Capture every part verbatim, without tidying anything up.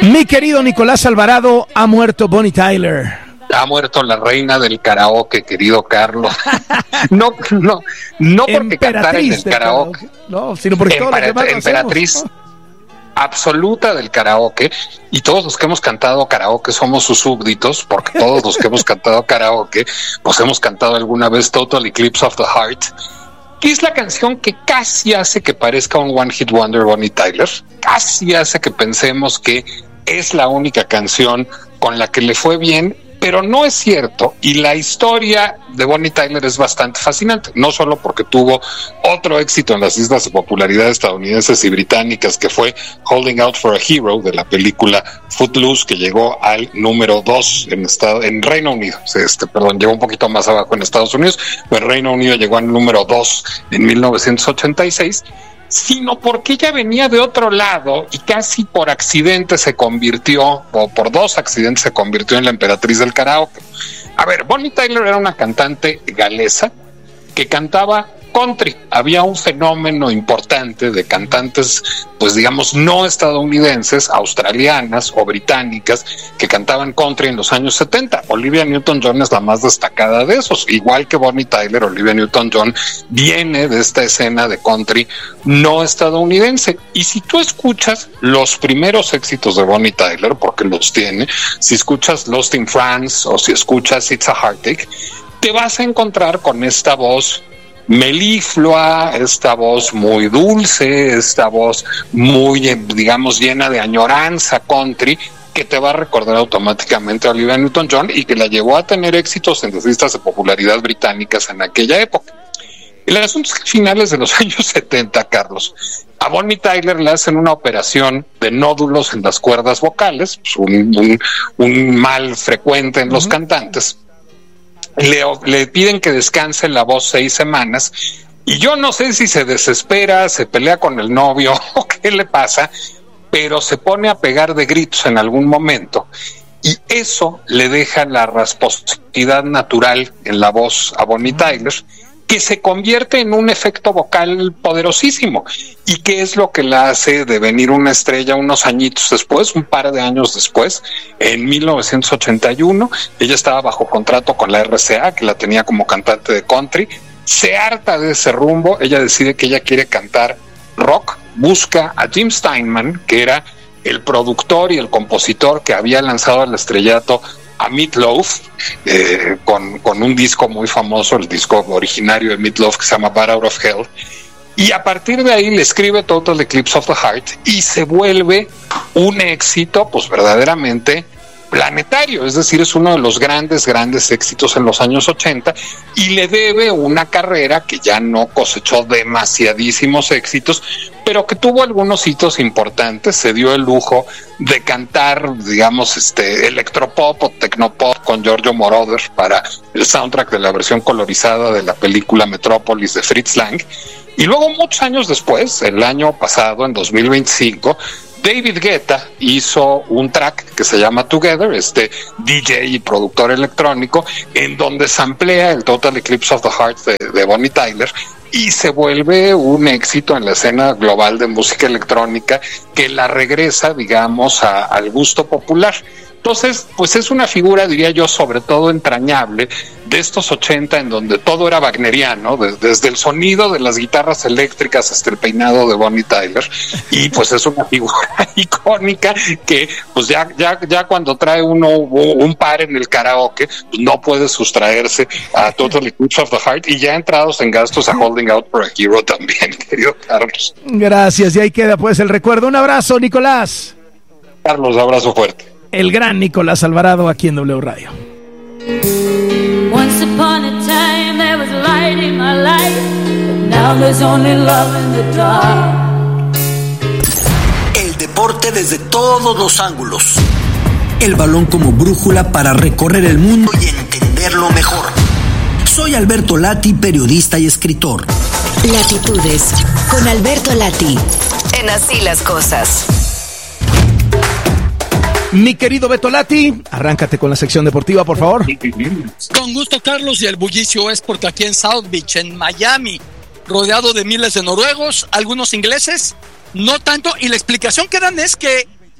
Mi querido Nicolás Alvarado, ha muerto Bonnie Tyler. Ha muerto la reina del karaoke, querido Carlos. No, no, no porque cantara en el karaoke, karaoke. No, sino porque todo Emperat- lo demás lo emperatriz hacemos. absoluta del karaoke, y todos los que hemos cantado karaoke somos sus súbditos, porque todos los que hemos cantado karaoke, pues hemos cantado alguna vez Total Eclipse of the Heart, que es la canción que casi hace que parezca un One Hit Wonder Bonnie Tyler, casi hace que pensemos que es la única canción con la que le fue bien, pero no es cierto. Y la historia de Bonnie Tyler es bastante fascinante, no solo porque tuvo otro éxito en las listas de popularidad estadounidenses y británicas, que fue Holding Out for a Hero, de la película Footloose, que llegó al número dos en estado, en Reino Unido, este, perdón, llegó un poquito más abajo en Estados Unidos, pero en Reino Unido llegó al número dos en mil novecientos ochenta y seis, sino porque ella venía de otro lado y casi por accidente se convirtió, o por dos accidentes se convirtió en la emperatriz del karaoke. A ver, Bonnie Tyler era una cantante galesa que cantaba country. Había un fenómeno importante de cantantes, pues digamos, no estadounidenses, australianas o británicas, que cantaban country en los años setenta. Olivia Newton-John es la más destacada de esos. Igual que Bonnie Tyler, Olivia Newton-John viene de esta escena de country no estadounidense. Y si tú escuchas los primeros éxitos de Bonnie Tyler, porque los tiene, si escuchas Lost in France o si escuchas It's a Heartache, te vas a encontrar con esta voz meliflua, esta voz muy dulce, esta voz muy, digamos, llena de añoranza country, que te va a recordar automáticamente a Olivia Newton-John y que la llevó a tener éxitos en las listas de popularidad británicas en aquella época. El asunto es que a finales de los años setenta, Carlos, a Bonnie Tyler le hacen una operación de nódulos en las cuerdas vocales, pues un, un, un mal frecuente en los uh-huh. cantantes. Le, le piden que descanse la voz seis semanas y yo no sé si se desespera, se pelea con el novio o qué le pasa, pero se pone a pegar de gritos en algún momento y eso le deja la rasposidad natural en la voz a Bonnie Tyler, que se convierte en un efecto vocal poderosísimo. ¿Y qué es lo que la hace devenir una estrella unos añitos después, un par de años después? En mil novecientos ochenta y uno, ella estaba bajo contrato con la R C A, que la tenía como cantante de country. Se harta de ese rumbo, ella decide que ella quiere cantar rock, busca a Jim Steinman, que era el productor y el compositor que había lanzado al estrellato a Meat Loaf, eh, con, con un disco muy famoso, el disco originario de Meat Loaf, que se llama Bad Out of Hell, y a partir de ahí le escribe Total Eclipse of the Heart y se vuelve un éxito pues verdaderamente planetario, es decir, es uno de los grandes, grandes éxitos en los años ochenta y le debe una carrera que ya no cosechó demasiadísimos éxitos, pero que tuvo algunos hitos importantes. Se dio el lujo de cantar, digamos, este electropop o tecnopop con Giorgio Moroder para el soundtrack de la versión colorizada de la película Metrópolis de Fritz Lang. Y luego, muchos años después, el año pasado, en dos mil veinticinco, David Guetta hizo un track que se llama Together, este D J y productor electrónico, en donde samplea el Total Eclipse of the Heart de, de Bonnie Tyler y se vuelve un éxito en la escena global de música electrónica que la regresa, digamos, a, al gusto popular. Entonces, pues es una figura, diría yo, sobre todo entrañable de estos ochenta, en donde todo era wagneriano, de, desde el sonido de las guitarras eléctricas hasta el peinado de Bonnie Tyler, y pues es una figura icónica que pues ya, ya, ya cuando trae uno un par en el karaoke, pues no puede sustraerse a Total Eclipse of the Heart, y ya entrados en gastos a Holding Out for a Hero también, querido Carlos. Gracias, y ahí queda pues el recuerdo. Un abrazo, Nicolás. Carlos, abrazo fuerte. El gran Nicolás Alvarado aquí en W Radio. Once upon a time there was light in my life, but now there's only love in the dark. El deporte desde todos los ángulos. El balón como brújula para recorrer el mundo y entenderlo mejor. Soy Alberto Lati, periodista y escritor. Latitudes con Alberto Lati. En Así las Cosas. Mi querido Beto Lati, arráncate con la sección deportiva, por favor. Con gusto, Carlos, y el bullicio es porque aquí en South Beach, en Miami, rodeado de miles de noruegos, algunos ingleses, no tanto, y la explicación que dan es que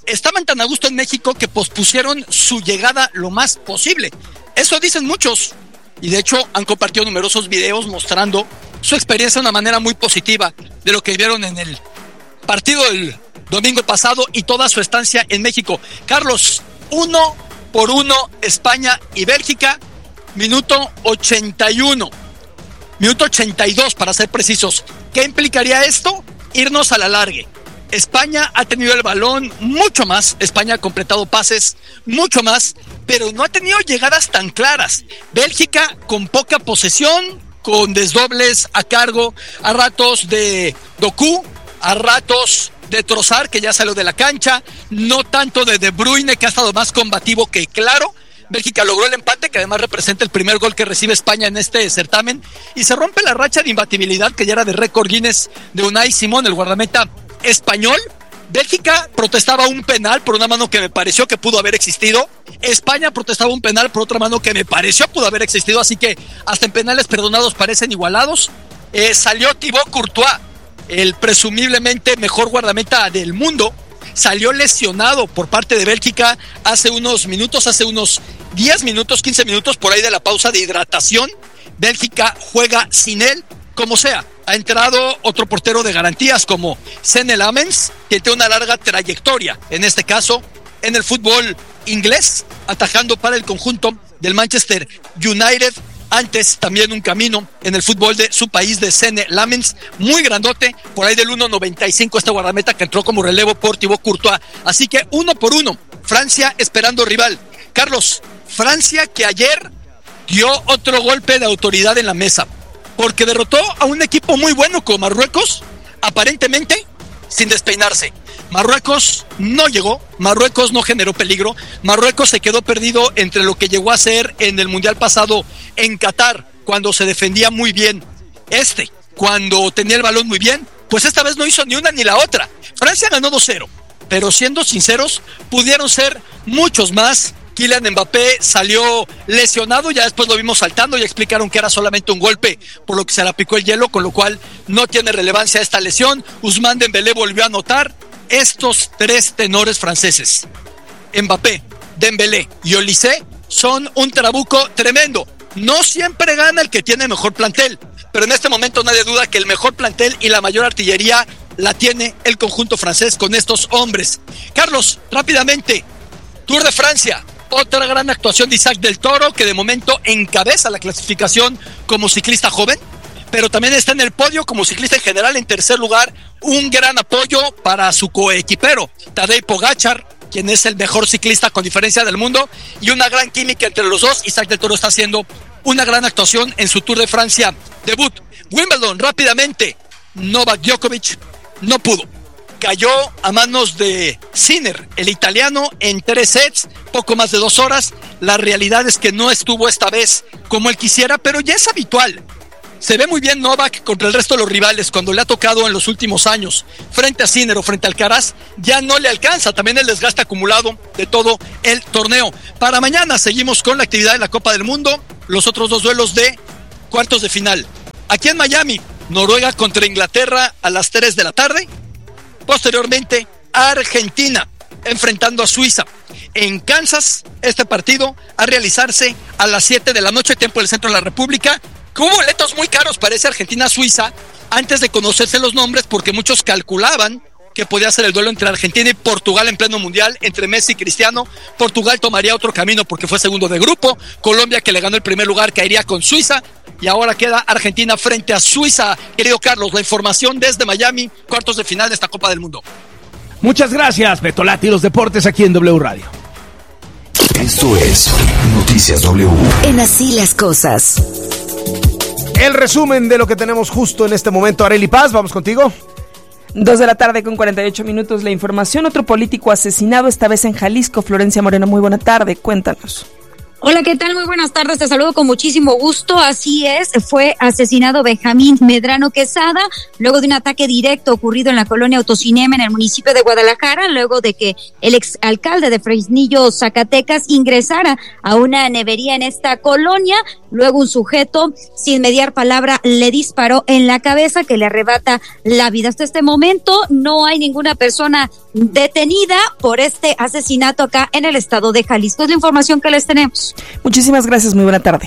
estaban tan a gusto en México que pospusieron su llegada lo más posible. Eso dicen muchos. Y de hecho han compartido numerosos videos mostrando su experiencia de una manera muy positiva de lo que vivieron en el partido del domingo pasado y toda su estancia en México. Carlos, uno por uno España y Bélgica, minuto ochenta y uno, minuto ochenta y dos para ser precisos. ¿Qué implicaría esto? Irnos a la largue. España ha tenido el balón mucho más, España ha completado pases mucho más, pero no ha tenido llegadas tan claras. Bélgica con poca posesión, con desdobles a cargo, a ratos de Doku, a ratos de Trossard, que ya salió de la cancha, no tanto de De Bruyne, que ha estado más combativo que claro. Bélgica logró el empate, que además representa el primer gol que recibe España en este certamen, y se rompe la racha de imbatibilidad que ya era de récord Guinness de Unai Simón, el guardameta español. Bélgica protestaba un penal por una mano que me pareció que pudo haber existido. España protestaba un penal por otra mano que me pareció pudo haber existido. Así que hasta en penales perdonados parecen igualados. Eh, salió Thibaut Courtois, el presumiblemente mejor guardameta del mundo. Salió lesionado por parte de Bélgica hace unos minutos, hace unos diez minutos, quince minutos por ahí de la pausa de hidratación. Bélgica juega sin él, como sea. Ha entrado otro portero de garantías como Senne Lammens, que tiene una larga trayectoria, en este caso, en el fútbol inglés, atajando para el conjunto del Manchester United. Antes también un camino en el fútbol de su país de Senne Lammens, muy grandote, por ahí del uno noventa y cinco este guardameta que entró como relevo por Thibaut Courtois. Así que uno por uno, Francia esperando rival. Carlos, Francia que ayer dio otro golpe de autoridad en la mesa, porque derrotó a un equipo muy bueno como Marruecos, aparentemente sin despeinarse. Marruecos no llegó, Marruecos no generó peligro, Marruecos se quedó perdido entre lo que llegó a ser en el Mundial pasado en Qatar, cuando se defendía muy bien. Este, cuando tenía el balón muy bien, pues esta vez no hizo ni una ni la otra. Francia ganó dos cero, pero siendo sinceros, pudieron ser muchos más. Kylian Mbappé salió lesionado, ya después lo vimos saltando y explicaron que era solamente un golpe por lo que se le aplicó el hielo, con lo cual no tiene relevancia esta lesión. Ousmane Dembélé volvió a anotar. Estos tres tenores franceses, Mbappé, Dembélé y Olise, son un trabuco tremendo. No siempre gana el que tiene mejor plantel, pero en este momento nadie duda que el mejor plantel y la mayor artillería la tiene el conjunto francés con estos hombres. Carlos, rápidamente, Tour de Francia. Otra gran actuación de Isaac del Toro, que de momento encabeza la clasificación como ciclista joven, pero también está en el podio como ciclista en general en tercer lugar. Un gran apoyo para su coequipero, Tadej Pogačar, quien es el mejor ciclista con diferencia del mundo, y una gran química entre los dos. Isaac del Toro está haciendo una gran actuación en su Tour de Francia debut. Wimbledon, rápidamente, Novak Djokovic no pudo. Cayó a manos de Sinner, el italiano, en tres sets, poco más de dos horas. La realidad es que no estuvo esta vez como él quisiera, pero ya es habitual. Se ve muy bien Novak contra el resto de los rivales cuando le ha tocado en los últimos años. Frente a Sinner o frente a Alcaraz, ya no le alcanza también el desgaste acumulado de todo el torneo. Para mañana seguimos con la actividad de la Copa del Mundo, los otros dos duelos de cuartos de final. Aquí en Miami, Noruega contra Inglaterra a las tres de la tarde. Posteriormente, Argentina enfrentando a Suiza. En Kansas, este partido a realizarse a las siete de la noche, tiempo del centro de la República. Hubo boletos muy caros para ese Argentina-Suiza antes de conocerse los nombres, porque muchos calculaban que podía ser el duelo entre Argentina y Portugal en pleno mundial, entre Messi y Cristiano. Portugal tomaría otro camino porque fue segundo de grupo. Colombia, que le ganó el primer lugar, caería con Suiza. Y ahora queda Argentina frente a Suiza. Querido Carlos, la información desde Miami, cuartos de final de esta Copa del Mundo. Muchas gracias, Betolati, los deportes aquí en W Radio. Esto es Noticias W. En Así las Cosas. El resumen de lo que tenemos justo en este momento. Arely Paz, vamos contigo. Dos de la tarde con cuarenta y ocho minutos. La información: otro político asesinado, esta vez en Jalisco. Florencia Moreno, muy buena tarde, cuéntanos. Hola, ¿qué tal? Muy buenas tardes, te saludo con muchísimo gusto. Así es, fue asesinado Benjamín Medrano Quesada luego de un ataque directo ocurrido en la colonia Autocinema en el municipio de Guadalajara, luego de que el exalcalde de Fresnillo, Zacatecas, ingresara a una nevería en esta colonia. Luego un sujeto, sin mediar palabra, le disparó en la cabeza que le arrebata la vida. Hasta este momento no hay ninguna persona detenida por este asesinato acá en el estado de Jalisco. Es la información que les tenemos. Muchísimas gracias, muy buena tarde.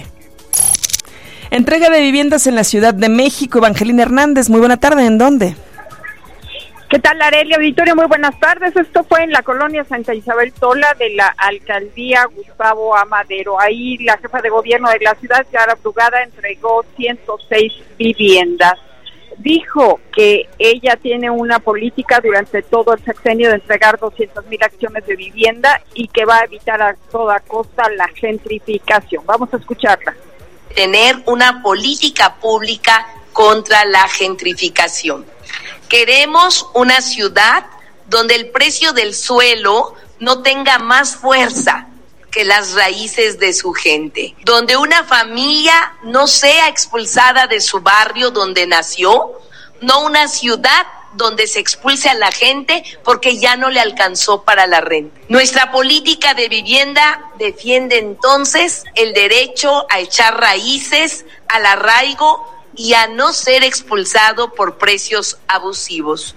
Entrega de viviendas en la Ciudad de México. Evangelina Hernández, muy buena tarde. ¿En dónde? ¿Qué tal, Arely Auditorio? Muy buenas tardes. Esto fue en la colonia Santa Isabel Tola de la alcaldía Gustavo Amadero. Ahí la jefa de gobierno de la ciudad, Clara Brugada, entregó ciento seis viviendas. Dijo que ella tiene una política durante todo el sexenio de entregar doscientas mil acciones de vivienda y que va a evitar a toda costa la gentrificación. Vamos a escucharla. Tener una política pública contra la gentrificación. Queremos una ciudad donde el precio del suelo no tenga más fuerza que las raíces de su gente, donde una familia no sea expulsada de su barrio donde nació, no una ciudad donde se expulse a la gente porque ya no le alcanzó para la renta. Nuestra política de vivienda defiende entonces el derecho a echar raíces, al arraigo y a no ser expulsado por precios abusivos.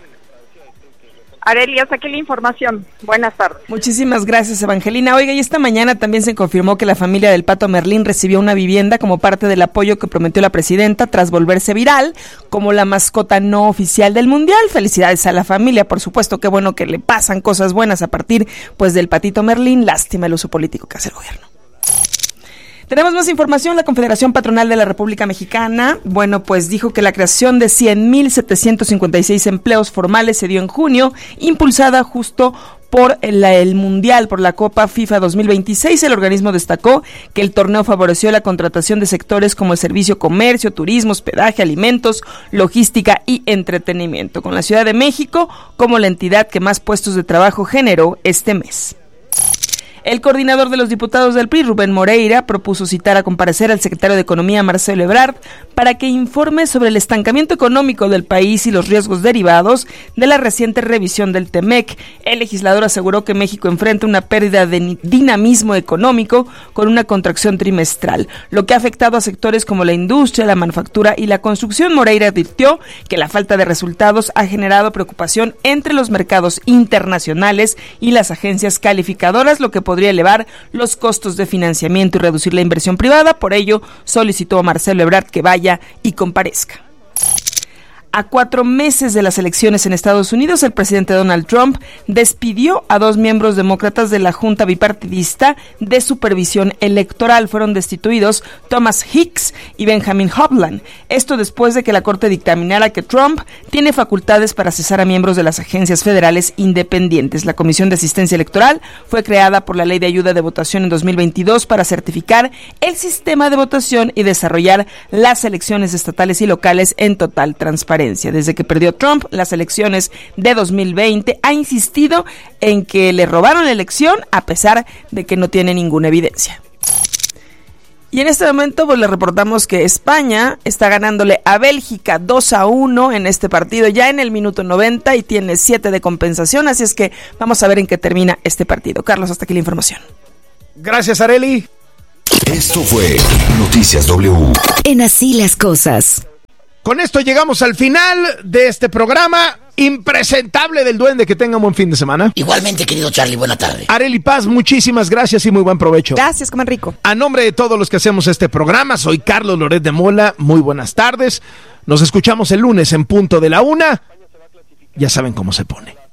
Arely, hasta aquí la información. Buenas tardes. Muchísimas gracias, Evangelina. Oiga, y esta mañana también se confirmó que la familia del Pato Merlín recibió una vivienda como parte del apoyo que prometió la presidenta tras volverse viral como la mascota no oficial del Mundial. Felicidades a la familia, por supuesto, qué bueno que le pasan cosas buenas a partir pues del Patito Merlín. Lástima el uso político que hace el gobierno. Tenemos más información. La Confederación Patronal de la República Mexicana, bueno, pues dijo que la creación de cien mil setecientos cincuenta y seis empleos formales se dio en junio, impulsada justo por el, el Mundial, por la Copa FIFA dos mil veintiséis. El organismo destacó que el torneo favoreció la contratación de sectores como el servicio, comercio, turismo, hospedaje, alimentos, logística y entretenimiento, con la Ciudad de México como la entidad que más puestos de trabajo generó este mes. El coordinador de los diputados del P R I, Rubén Moreira, propuso citar a comparecer al secretario de Economía, Marcelo Ebrard, para que informe sobre el estancamiento económico del país y los riesgos derivados de la reciente revisión del TEMEC. El legislador aseguró que México enfrenta una pérdida de dinamismo económico con una contracción trimestral, lo que ha afectado a sectores como la industria, la manufactura y la construcción. Moreira advirtió que la falta de resultados ha generado preocupación entre los mercados internacionales y las agencias calificadoras, lo que podría elevar los costos de financiamiento y reducir la inversión privada. Por ello, solicitó a Marcelo Ebrard que vaya y comparezca. A cuatro meses de las elecciones en Estados Unidos, el presidente Donald Trump despidió a dos miembros demócratas de la Junta Bipartidista de Supervisión Electoral. Fueron destituidos Thomas Hicks y Benjamin Hovland. Esto después de que la Corte dictaminara que Trump tiene facultades para cesar a miembros de las agencias federales independientes. La Comisión de Asistencia Electoral fue creada por la Ley de Ayuda de Votación en dos mil veintidós para certificar el sistema de votación y desarrollar las elecciones estatales y locales en total transparencia. Desde que perdió Trump las elecciones de dos mil veinte, ha insistido en que le robaron la elección a pesar de que no tiene ninguna evidencia. Y en este momento pues le reportamos que España está ganándole a Bélgica dos a uno en este partido ya en el minuto noventa y tiene siete de compensación, así es que vamos a ver en qué termina este partido. Carlos, hasta aquí la información. Gracias, Arely. Esto fue Noticias W. En Así las Cosas. Con esto llegamos al final de este programa impresentable del Duende. Que tengan buen fin de semana. Igualmente, querido Charlie, buena tarde. Arely Paz, muchísimas gracias y muy buen provecho. Gracias, coman rico. A nombre de todos los que hacemos este programa, soy Carlos Loret de Mola. Muy buenas tardes. Nos escuchamos el lunes en punto de la una. Ya saben cómo se pone.